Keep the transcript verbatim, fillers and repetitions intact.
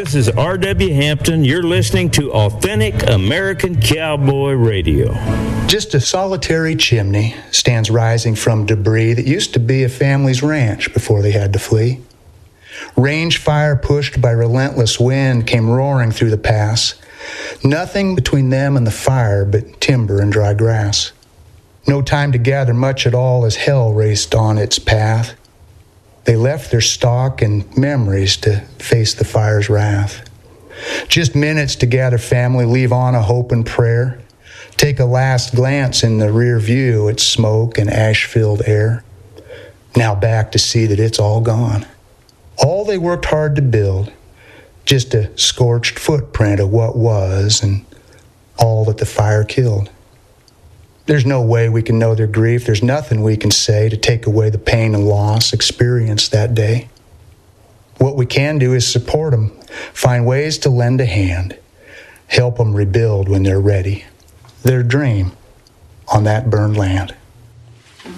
this is R W Hampton. You're listening to Authentic American Cowboy Radio. Just a solitary chimney stands rising from debris that used to be a family's ranch before they had to flee. Range fire pushed by relentless wind came roaring through the pass. Nothing between them and the fire but timber and dry grass. No time to gather much at all as hell raced on its path. They left their stock and memories to face the fire's wrath. Just minutes to gather family, leave on a hope and prayer. Take a last glance in the rear view at smoke and ash-filled air. Now back to see that it's all gone. All they worked hard to build, just a scorched footprint of what was and all that the fire killed. There's no way we can know their grief. There's nothing we can say to take away the pain and loss experienced that day. What we can do is support them, find ways to lend a hand, help them rebuild when they're ready. Their dream on that burned land.